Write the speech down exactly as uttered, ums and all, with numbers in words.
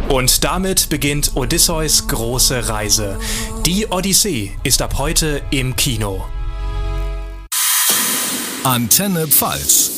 Und damit beginnt Odysseus große Reise. Die Odyssee ist ab heute im Kino. Antenne Pfalz.